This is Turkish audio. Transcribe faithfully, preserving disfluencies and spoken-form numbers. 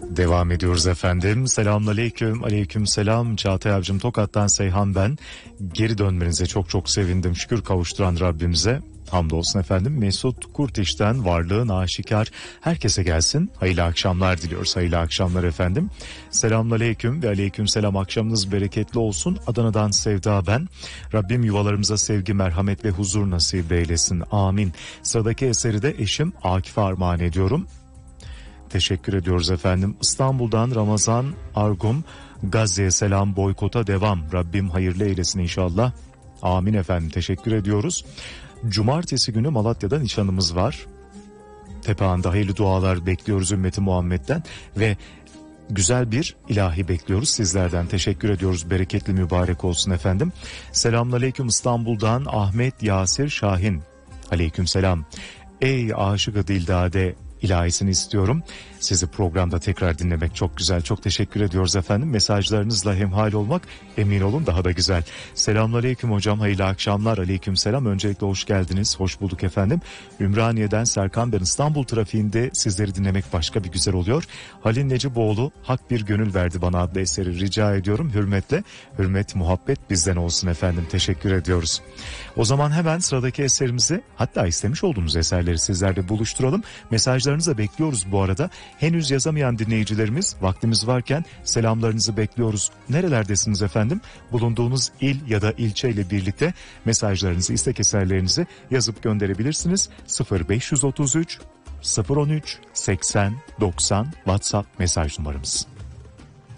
Devam ediyoruz efendim. Selamünaleyküm, aleyküm selam. Çağatay Avcım Tokat'tan Seyhan ben. Geri dönmenize çok çok sevindim. Şükür kavuşturan Rabbimize. Hamdolsun efendim. Mesut Kurtiş'ten varlığın aşikar herkese gelsin. Hayırlı akşamlar diliyoruz. Hayırlı akşamlar efendim. Selamünaleyküm ve aleyküm selam. Akşamınız bereketli olsun. Adana'dan Sevda ben. Rabbim yuvalarımıza sevgi, merhamet ve huzur nasip eylesin. Amin. Sıradaki eseri de eşim Akif'e armağan ediyorum. Teşekkür ediyoruz efendim. İstanbul'dan Ramazan Argum. Gazze'ye selam, boykota devam. Rabbim hayırlı eylesin inşallah. Amin efendim. Teşekkür ediyoruz. Cumartesi günü Malatya'da nişanımız var. Tepehan'da hayırlı dualar bekliyoruz ümmeti Muhammed'den ve güzel bir ilahi bekliyoruz sizlerden. Teşekkür ediyoruz. Bereketli mübarek olsun efendim. Selamünaleyküm İstanbul'dan Ahmet Yasir Şahin. Aleyküm selam. Ey aşık-ı dildade ilahisini istiyorum. Sizi programda tekrar dinlemek çok güzel. Çok teşekkür ediyoruz efendim. Mesajlarınızla hemhal olmak emin olun daha da güzel. Selamünaleyküm hocam. Hayırlı akşamlar. Aleyküm selam. Öncelikle hoş geldiniz. Hoş bulduk efendim. Ümraniye'den Serkan ben. İstanbul trafiğinde sizleri dinlemek başka bir güzel oluyor. Halil Neciboğlu Hak Bir Gönül Verdi Bana adlı eseri rica ediyorum. Hürmetle. Hürmet, muhabbet bizden olsun efendim. Teşekkür ediyoruz. O zaman hemen sıradaki eserimizi, hatta istemiş olduğunuz eserleri sizlerle buluşturalım. Mesajlarınızı bekliyoruz bu arada. Henüz yazamayan dinleyicilerimiz, vaktimiz varken selamlarınızı bekliyoruz. Nerelerdesiniz efendim? Bulunduğunuz il ya da ilçe ile birlikte mesajlarınızı, istek eserlerinizi yazıp gönderebilirsiniz. sıfır beş otuz üç sıfır on üç seksen doksan WhatsApp mesaj numaramız.